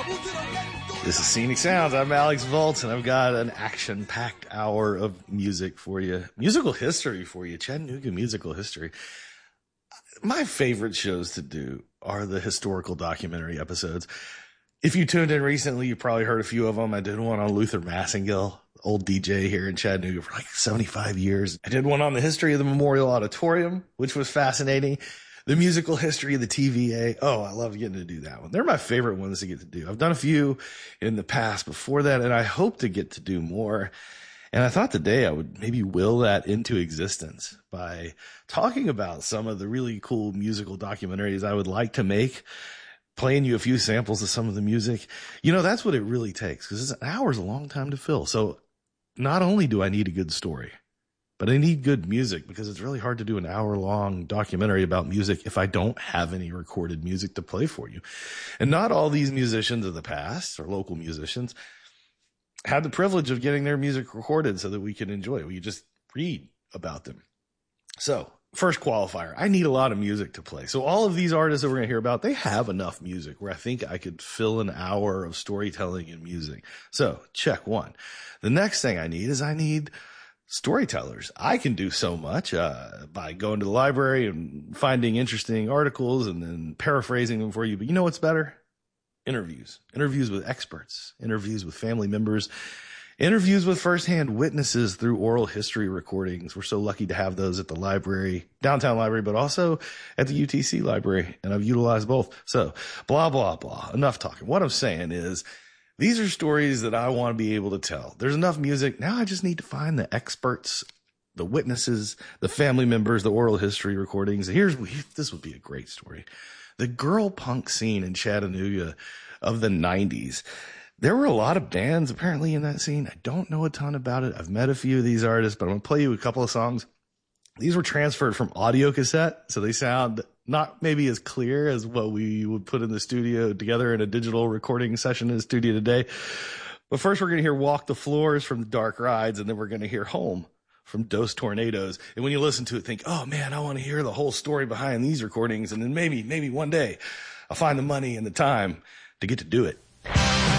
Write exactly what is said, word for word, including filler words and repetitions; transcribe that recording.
This is Scenic Sounds. I'm Alex Volts, and I've got an action-packed hour of music for you. Musical history for you. Chattanooga musical history. My favorite shows to do are the historical documentary episodes. If you tuned in recently, you probably heard a few of them. I did one on Luther Massengill, old D J here in Chattanooga for like seventy-five years. I did one on the history of the Memorial Auditorium, which was fascinating. The musical history of the T V A. Oh, I love getting to do that one. They're my favorite ones to get to do. I've done a few in the past before that, and I hope to get to do more. And I thought today I would maybe will that into existence by talking about some of the really cool musical documentaries I would like to make, playing you a few samples of some of the music. You know, that's what it really takes, because an hour is a long time to fill. So not only do I need a good story, but I need good music, because it's really hard to do an hour-long documentary about music if I don't have any recorded music to play for you. And not all these musicians of the past, or local musicians, had the privilege of getting their music recorded so that we can enjoy it. We could just read about them. So, first qualifier, I need a lot of music to play. So all of these artists that we're going to hear about, they have enough music where I think I could fill an hour of storytelling and music. So, check one. The next thing I need is I need storytellers. I can do so much uh, by going to the library and finding interesting articles and then paraphrasing them for you. But you know what's better? Interviews. Interviews with experts. Interviews with family members. Interviews with firsthand witnesses through oral history recordings. We're so lucky to have those at the library, downtown library, but also at the U T C library. And I've utilized both. So blah, blah, blah. Enough talking. What I'm saying is, these are stories that I want to be able to tell. There's enough music. Now I just need to find the experts, the witnesses, the family members, the oral history recordings. Here's, this would be a great story. The girl punk scene in Chattanooga of the nineties. There were a lot of bands apparently in that scene. I don't know a ton about it. I've met a few of these artists, but I'm going to play you a couple of songs. These were transferred from audio cassette, so they sound not maybe as clear as what we would put in the studio together in a digital recording session in the studio today. But first we're going to hear Walk the Floors from the Dark Rides, and then we're going to hear Home from Dos Tornadoes. And when you listen to it, think, oh man, I want to hear the whole story behind these recordings. And then maybe, maybe one day I'll find the money and the time to get to do it.